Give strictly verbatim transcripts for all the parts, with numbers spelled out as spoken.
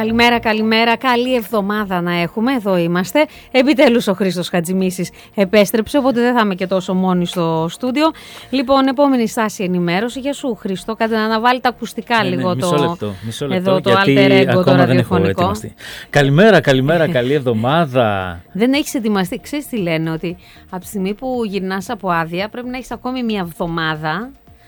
Καλημέρα, καλημέρα. Καλή εβδομάδα να έχουμε. Εδώ είμαστε. Επιτέλους ο Χρήστος Χατζημίσης επέστρεψε, οπότε δεν θα είμαι και τόσο μόνη στο στούντιο. Λοιπόν, επόμενη στάση ενημέρωση. Για σου, Χρήστο, κάτι να αναβάλει τα ακουστικά ναι, λίγο ναι, μισό το. λεπτό, μισό λεπτό, εδώ το γιατί alter ego το ραδιοφωνικό. Καλημέρα, καλημέρα, καλή εβδομάδα. Δεν έχεις ετοιμαστεί. Ξέρεις τι λένε, ότι από τη στιγμή που γυρνάς από άδεια πρέπει να έχεις ακόμη μια εβδομάδα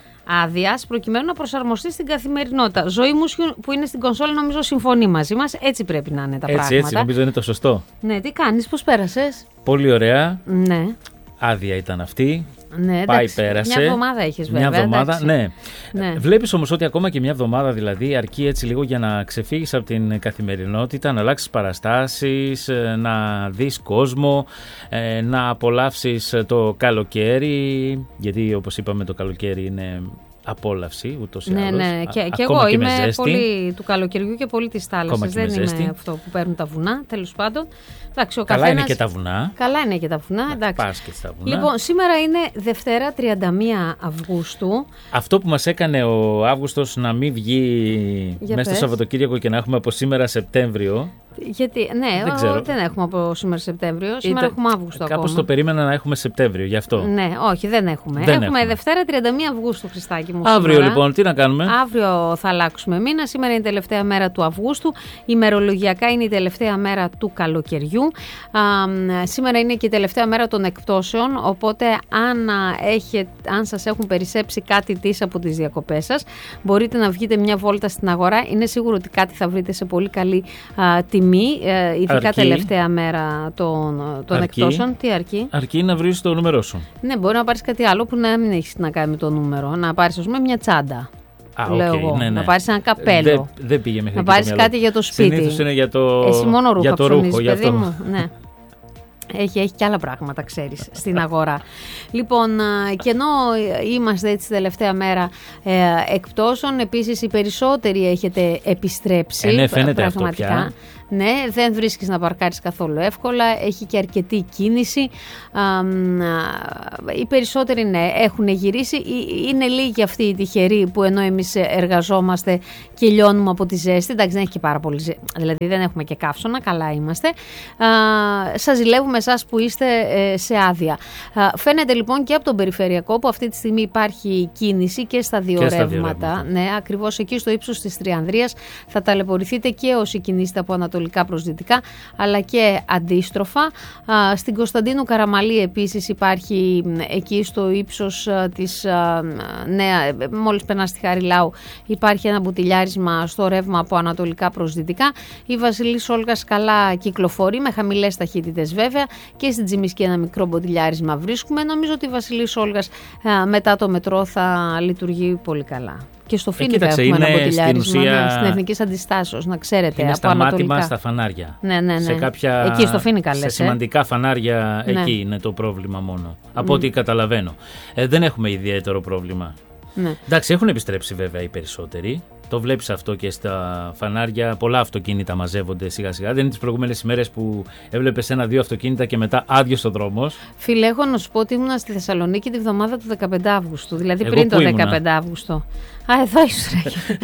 άδειας προκειμένου να προσαρμοστεί στην καθημερινότητα. Ζωή μου που είναι στην κονσόλα νομίζω συμφωνεί μαζί μας. Έτσι πρέπει να είναι τα έτσι, πράγματα. Έτσι, νομίζω είναι το σωστό. Ναι, τι κάνεις, πώς πέρασες? Πολύ ωραία. Ναι. Άδεια ήταν αυτή. Ναι, πάει, εντάξει, πέρασε. Μια εβδομάδα έχεις βέβαια. Μια εβδομάδα, ναι. ναι. Βλέπεις όμως ότι ακόμα και μια εβδομάδα δηλαδή αρκεί έτσι λίγο για να ξεφύγεις από την καθημερινότητα, να αλλάξεις παραστάσεις, να δεις κόσμο, να απολαύσεις το καλοκαίρι, γιατί όπως είπαμε το καλοκαίρι είναι απόλαυση ούτως ή ναι, άλλως. Ναι, και, Α, και εγώ και είμαι πολύ του καλοκαιριού και πολύ της θάλασσας. Δεν είμαι ζέστη. Αυτό που παίρνουν τα βουνά, τέλος πάντων. Εντάξει, ο καλά καθένας... είναι και τα βουνά. Καλά είναι και τα βουνά, εντάξει. Πας και στα βουνά. Λοιπόν, σήμερα είναι Δευτέρα τριάντα μία Αυγούστου. Αυτό που μας έκανε ο Αύγουστος να μην βγει Για μέσα πες. στο Σαββατοκύριακο και να έχουμε από σήμερα Σεπτέμβριο. Γιατί, ναι, δεν, ξέρω. δεν έχουμε από σήμερα Σεπτέμβριο. Σήμερα Ήταν, έχουμε Αύγουστο ακόμα. κάπως το περίμενα να έχουμε Σεπτέμβριο, γι' αυτό. Ναι, όχι, δεν έχουμε. Δεν έχουμε, έχουμε Δευτέρα τριάντα μία Αυγούστου, Χριστάκη μου. Αύριο σήμερα. λοιπόν, τι να κάνουμε. Αύριο θα αλλάξουμε μήνα. Σήμερα είναι η τελευταία μέρα του Αυγούστου. Ημερολογιακά είναι η τελευταία μέρα του καλοκαιριού. Α, σήμερα είναι και η τελευταία μέρα των εκπτώσεων. Οπότε, αν, έχετε, αν σας έχουν περισσέψει κάτι της από τις διακοπές σας, μπορείτε να βγείτε μια βόλτα στην αγορά. Είναι σίγουρο ότι κάτι θα βρείτε σε πολύ καλή α, τιμή. Ειδικά αρκεί, τελευταία μέρα των, των αρκεί, εκπτώσεων. Τι αρκεί? Αρκεί να βρεις το νούμερό σου. Ναι, μπορεί να πάρεις κάτι άλλο που να μην έχει να κάνει με το νούμερο. Να πάρεις, ας πούμε, μια τσάντα. Α, λέω okay, εγώ. ναι, ναι. Να πάρεις ένα καπέλο. Δεν δε πήγε μέχρι να πάρεις κάτι για το σπίτι. Συνήθως είναι για το, Εσύ μόνο ρούχα για το ρούχο. Για παιδί μου. Ναι. Έχει, έχει και άλλα πράγματα, ξέρεις, στην αγορά. Λοιπόν, και ενώ είμαστε έτσι τελευταία μέρα ε, εκπτώσεων, επίσης οι περισσότεροι έχετε επιστρέψει. Ε, ναι, φαίνεται πραγματικά. Αυτό πια. Ναι, δεν βρίσκεις να παρκάρεις καθόλου εύκολα, έχει και αρκετή κίνηση. Α, οι περισσότεροι ναι, έχουν γυρίσει. Είναι λίγοι αυτοί οι τυχεροί που ενώ εμείς εργαζόμαστε και λιώνουμε από τη ζέστη. Εντάξει, δεν έχει και πάρα πολύ ζέστη, δηλαδή δεν έχουμε και καύσωνα, καλά είμαστε. Α, σας ζηλεύουμε εσάς που είστε ε, σε άδεια. Α, φαίνεται λοιπόν και από τον περιφερειακό που αυτή τη στιγμή υπάρχει κίνηση και στα δύο ρεύματα. Ναι, ακριβώς εκεί στο ύψος της Τριανδρίας θα ταλαιπωρηθείτε και όσοι κινείστε από ανατολικά προς δυτικά, αλλά και αντίστροφα. Α, στην Κωνσταντίνου Καραμαλή επίσης υπάρχει εκεί στο ύψος α, της α, νέα, μόλις περνά στη Χαριλάου, υπάρχει ένα μπουτιλιάρισμα στο ρεύμα από ανατολικά προς δυτικά. Η Βασιλής Όλγας καλά κυκλοφορεί, με χαμηλές ταχύτητες βέβαια, και στην Τσιμισκή ένα μικρό μπουτιλιάρισμα βρίσκουμε. Νομίζω ότι η Βασιλής Όλγας α, μετά το μετρό θα λειτουργεί πολύ καλά. Και στο Φοίνικα ε, έχουμε ένα μπουτιλιάρισμα ουσία... στην Εθνικής Αντιστάσεως, να ξέρετε. Είναι από στα ανατολικά. Μάτιμα, στα φανάρια. Ναι, ναι, ναι. Σε κάποια... Εκεί στο Φοίνικα λες. Σε σημαντικά φανάρια, ναι. Εκεί είναι το πρόβλημα μόνο. Από mm. ό,τι καταλαβαίνω. Ε, δεν έχουμε ιδιαίτερο πρόβλημα. Ναι. Εντάξει, έχουν επιστρέψει βέβαια οι περισσότεροι. Το βλέπεις αυτό και στα φανάρια. Πολλά αυτοκίνητα μαζεύονται σιγά σιγά. Δεν είναι τις προηγούμενες ημέρες που έβλεπες ένα-δύο αυτοκίνητα και μετά άδειος ο δρόμος. Φίλε, έχω να σου πω ότι ήμουνα στη Θεσσαλονίκη τη βδομάδα του δεκαπέντε Αυγούστου. Δηλαδή εγώ πριν το δεκαπέντε Αυγούστου. Α, εδώ ήσουν.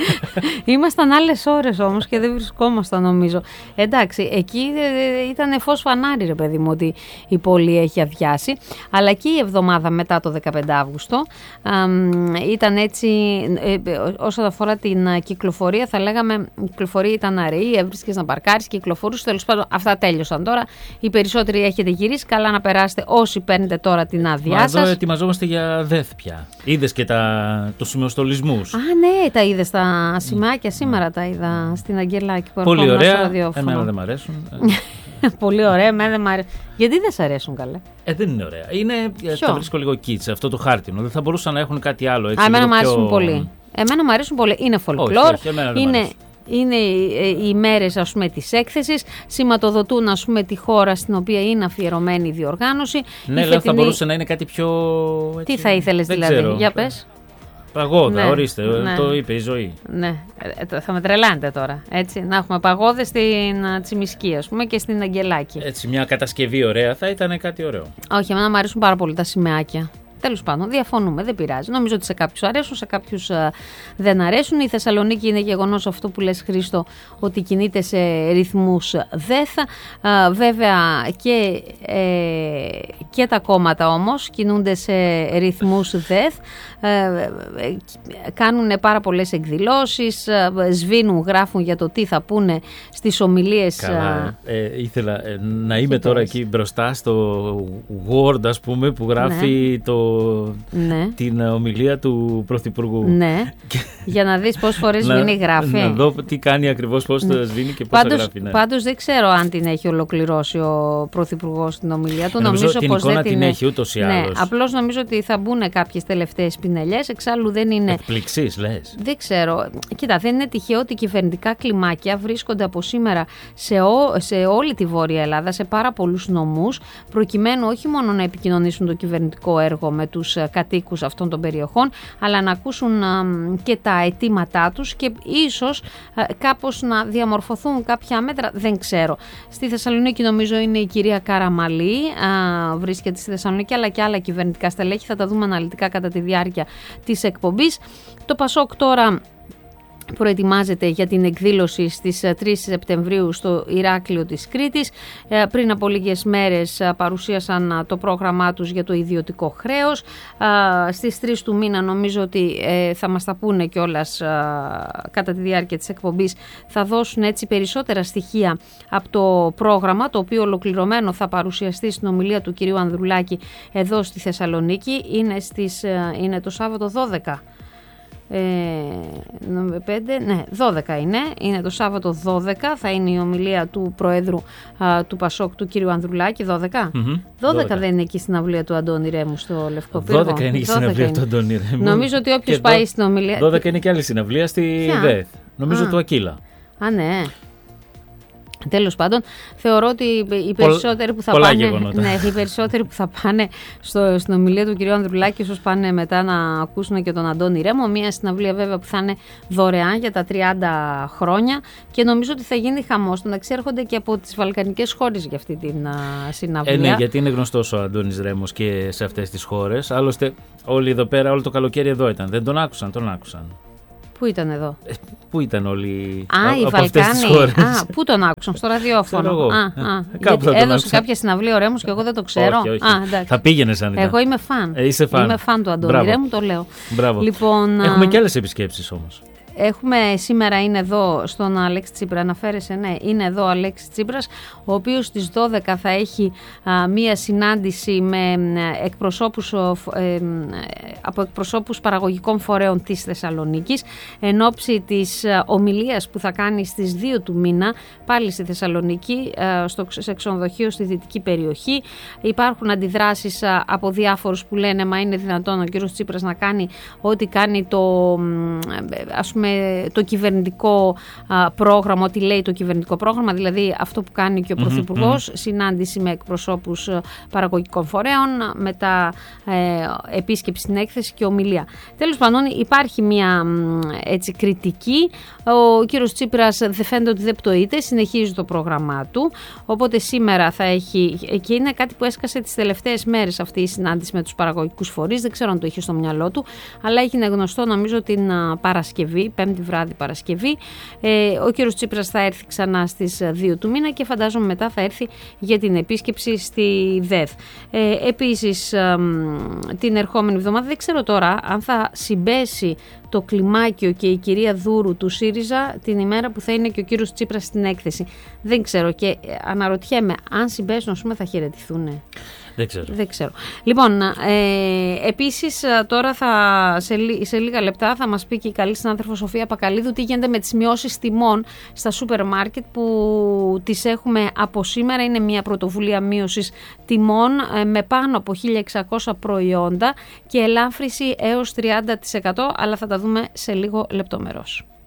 Ήμασταν άλλες ώρες όμως και δεν βρισκόμασταν νομίζω. Εντάξει, εκεί ήταν φως φανάρι, ρε παιδί μου, ότι η πόλη έχει αδειάσει. Αλλά και η εβδομάδα μετά το δεκαπέντε Αυγούστου ήταν έτσι, όσον αφορά την κυκλοφορία, θα λέγαμε η κυκλοφορία ήταν αραιή, έβρισκες να παρκάρεις, κυκλοφορούσες. Τέλος πάντων, αυτά τέλειωσαν τώρα. Οι περισσότεροι έχετε γυρίσει. Καλά να περάσετε όσοι παίρνετε τώρα την άδειά σας. Εδώ ετοιμαζόμαστε για ΔΕΘ πια. Είδες και τα, τους σημειοστολισμούς. Α, ναι, τα είδες τα σημάκια. Σήμερα mm. τα είδα στην Αγγελάκη. Που πολύ ωραία. Εμένα δεν μ' αρέσουν. Πολύ ωραία, εμένα δεν μ' αρέσουν. Γιατί δεν σ' αρέσουν, καλέ? Ε, δεν είναι ωραία. Είναι, τα βρίσκω λίγο κίτσα, αυτό το χάρτινο. Δεν θα μπορούσαν να έχουν κάτι άλλο. Έτσι, Α, εμένα μου αρέσουν πιο... πολύ. Εμένα μου αρέσουν πολύ. Είναι folklore. Είναι, είναι οι μέρες, ας πούμε, της έκθεσης. Σηματοδοτούν, ας πούμε, τη χώρα στην οποία είναι αφιερωμένη η διοργάνωση. Ναι, αλλά φετινή... θα μπορούσε να είναι κάτι πιο. Έτσι, τι θα ήθελες δηλαδή, ξέρω. Για πες. Παγόδα, ναι, ορίστε, ναι. Το είπε η ζωή. Ναι, θα με τρελάνετε τώρα. Έτσι, να έχουμε παγόδες στην Τσιμισκή, ας πούμε, και στην Αγγελάκη. Έτσι, μια κατασκευή ωραία θα ήταν κάτι ωραίο. Όχι, εμένα μου αρέσουν πάρα πολύ τα σημαίακια. Τέλος πάντων, διαφωνούμε, δεν πειράζει. Νομίζω ότι σε κάποιους αρέσουν, σε κάποιους uh, δεν αρέσουν. Η Θεσσαλονίκη είναι γεγονός αυτό που λες, Χρήστο, ότι κινείται σε ρυθμούς ΔΕΘ. Uh, βέβαια και, ε, και τα κόμματα όμως κινούνται σε ρυθμούς ΔΕΘ. Uh, κάνουν πάρα πολλές εκδηλώσεις, uh, σβήνουν, γράφουν για το τι θα πούνε στις ομιλίες. Καλά, ε, ε, ήθελα ε, να είμαι τώρα εκεί μπροστά στο Word, ας πούμε, που γράφει ναι. το, ναι. την ομιλία του Πρωθυπουργού. Ναι, για να δεις πόσες φορές σβήνει γράφει. Να δω τι κάνει ακριβώς, πώς ναι. το σβήνει και πώς πάντως, θα γράφει. Ναι. Πάντως δεν ξέρω αν την έχει ολοκληρώσει ο Πρωθυπουργός την ομιλία του. Ε, νομίζω, νομίζω την πως εικόνα δεν την έχει ούτως ή άλλως. Ναι, απλώς νομίζω ότι θα μπουν κάποιες τελευταίες πινελιές, εξάλλου δεν είναι... Εκπληξής λες. Δεν ξέρω. Κοίτα, δεν είναι τυχαίο ότι κυβερνητικά κλιμάκια βρίσκονται από σήμερα σε, ό, σε όλη τη Βόρεια Ελλάδα, σε πάρα πολλούς νομούς, προκειμένου όχι μόνο να επικοινωνήσουν το κυβερνητικό έργο με τους κατοίκους αυτών των περιοχών, αλλά να ακούσουν α, και τα αιτήματά τους και ίσως α, κάπως να διαμορφωθούν κάποια μέτρα, δεν ξέρω. Στη Θεσσαλονίκη νομίζω είναι η κυρία Καραμαλή, α, βρίσκεται στη Θεσσαλονίκη, αλλά και άλλα κυβερνητικά στελέχη, θα τα δούμε αναλυτικά κατά τη διάρκεια της εκπομπής. Το Πασόκ τώρα προετοιμάζεται για την εκδήλωση στις τρεις Σεπτεμβρίου στο Ηράκλειο της Κρήτης. Πριν από λίγες μέρες παρουσίασαν το πρόγραμμά τους για το ιδιωτικό χρέος. Στις τρεις του μήνα νομίζω ότι θα μας τα πούνε κιόλας κατά τη διάρκεια της εκπομπής. Θα δώσουν έτσι περισσότερα στοιχεία από το πρόγραμμα, το οποίο ολοκληρωμένο θα παρουσιαστεί στην ομιλία του κυρίου Ανδρουλάκη εδώ στη Θεσσαλονίκη. Είναι, στις, είναι το Σάββατο δώδεκα. Ε, πέντε, ναι, δώδεκα είναι, είναι το Σάββατο δώδεκα, θα είναι η ομιλία του Προέδρου α, του Πασόκ, του κύριου Ανδρουλάκη. Δώδεκα. Mm-hmm. δώδεκα, δώδεκα δεν είναι εκεί στην αυλία του Αντώνη Ρέμου στο Λευκό Πύργο. δώδεκα είναι η συναυλία του Αντώνη Ρέμου. Νομίζω ότι όποιος πάει στην ομιλία. δώδεκα είναι και άλλη συναυλία στη ΔΕΘ. Νομίζω α. του Ακύλα. Α, ναι. Τέλος πάντων, θεωρώ ότι οι περισσότεροι που θα πάνε, ναι, οι περισσότεροι που θα πάνε στο, στην ομιλία του κυρίου Ανδρουλάκη ίσως πάνε μετά να ακούσουν και τον Αντώνη Ρέμο. Μια συναυλία βέβαια που θα είναι δωρεάν για τα τριάντα χρόνια και νομίζω ότι θα γίνει χαμός. Να ξέρχονται και από τις βαλκανικές χώρες για αυτή την α, συναυλία. Ε, ναι, γιατί είναι γνωστός ο Αντώνης Ρέμος και σε αυτές τις χώρες. Άλλωστε, όλοι εδώ πέρα, όλο το καλοκαίρι εδώ ήταν. Δεν τον άκουσαν, τον άκουσαν. Πού ήταν εδώ? Ε, πού ήταν όλοι α, από οι αυτές τις χώρες? Α, πού τον άκουσαν, στο ραδιόφωνο. Εγώ. Α, ε, α, κάπου θα έδωσε κάποια συναυλία ο Ρέμος και εγώ δεν το ξέρω. Όχι, όχι. Α, θα πήγαινες αν ήταν. Εγώ είμαι φαν. Ε, είσαι φαν. Είμαι φαν του Αντώνη Ρέμου, το λέω. Μπράβο. Λοιπόν, έχουμε και άλλες επισκέψεις όμως. Έχουμε σήμερα είναι εδώ στον Αλέξη Τσίπρα, αναφέρεσαι, ναι, είναι εδώ ο Αλέξης Τσίπρας, ο οποίος στις δώδεκα θα έχει α, μία συνάντηση με εκπροσώπους, ε, από εκπροσώπους παραγωγικών φορέων της Θεσσαλονίκης εν ώψη της ομιλίας που θα κάνει στις δύο του μήνα πάλι στη Θεσσαλονίκη, α, στο, σε ξενοδοχείο στη δυτική περιοχή. Υπάρχουν αντιδράσεις α, από διάφορους που λένε μα είναι δυνατόν ο κύριος Τσίπρας να κάνει ό,τι κάνει το, ας πούμε, το κυβερνητικό α, πρόγραμμα, ό,τι λέει το κυβερνητικό πρόγραμμα, δηλαδή αυτό που κάνει και ο Πρωθυπουργός, mm-hmm. συνάντηση με εκπροσώπους παραγωγικών φορέων, μετά ε, επίσκεψη στην έκθεση και ομιλία. Τέλος πάντων, υπάρχει μια έτσι, κριτική. Ο κύριος Τσίπρας δεν φαίνεται ότι δεν πτωείται, συνεχίζει το πρόγραμμά του. Οπότε σήμερα θα έχει, και είναι κάτι που έσκασε τις τελευταίες μέρες αυτή η συνάντηση με τους παραγωγικούς φορείς. Δεν ξέρω αν το είχε στο μυαλό του, αλλά έγινε γνωστό νομίζω την Παρασκευή. Πέμπτη βράδυ Παρασκευή. Ε, ο κύριος Τσίπρας θα έρθει ξανά στις δύο του μήνα και φαντάζομαι μετά θα έρθει για την επίσκεψη στη ΔΕΘ. Ε, επίσης ε, την ερχόμενη εβδομάδα δεν ξέρω τώρα αν θα συμπέσει το κλιμάκιο και η κυρία Δούρου του ΣΥΡΙΖΑ την ημέρα που θα είναι και ο κύριος Τσίπρας στην έκθεση. Δεν ξέρω και αναρωτιέμαι αν συμπέσουν, ας πούμε, θα χαιρετηθούν. Δεν ξέρω. Δεν ξέρω. Λοιπόν, ε, επίσης τώρα θα, σε, σε λίγα λεπτά θα μας πει και η καλή συνάδελφος Σοφία Πακαλίδου τι γίνεται με τις μειώσεις τιμών στα σούπερ μάρκετ που τις έχουμε από σήμερα. Είναι μια πρωτοβουλία μείωσης τιμών ε, με πάνω από χίλια εξακόσια προϊόντα και ελάφρυση έως τριάντα τοις εκατό, αλλά θα τα δούμε σε λίγο λεπτομερώς.